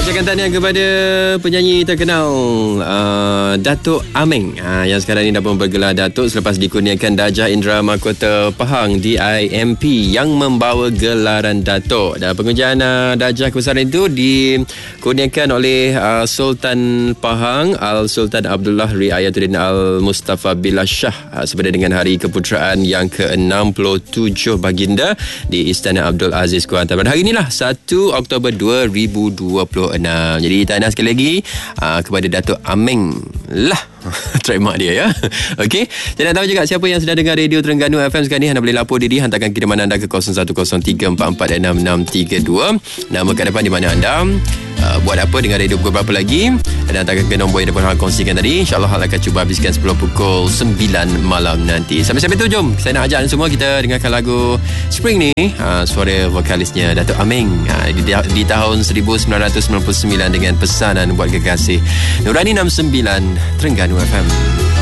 Ucapkan tahniah kepada penyanyi terkenal Datuk Ameng yang sekarang ini dah pun bergelar Datuk selepas dikurniakan Darjah Indera Mahkota Pahang DIMP yang membawa gelaran Datuk. Dan pengujian darjah kebesaran itu dikurniakan oleh Sultan Pahang Al-Sultan Abdullah Riayatuddin Al-Mustafa Billah Shah sepada dengan Hari Keputeraan yang ke-67 baginda di Istana Abdul Aziz Kuantan pada hari inilah 1 Oktober 2026. Jadi tahniah sekali lagi kepada Datuk Ameng lah. Trademark dia ya. Okey, saya nak tahu juga siapa yang sedang dengar Radio Terengganu FM sekarang ni. Anda boleh lapor diri, hantarkan kiriman anda ke 0103446632. Nama kat depan di mana anda buat apa dengan radio pukul berapa lagi, dan hantarkan ke nombor yang dapat kongsikan tadi. InsyaAllah hal akan cuba habiskan 10 pukul 9 malam nanti. Sampai-sampai tu jom saya nak ajak anda semua kita dengarkan lagu Spring ni, suara vokalisnya Datuk Ameng di tahun 1999 dengan pesanan buat kekasih. Nurani 69 Terengganu FM.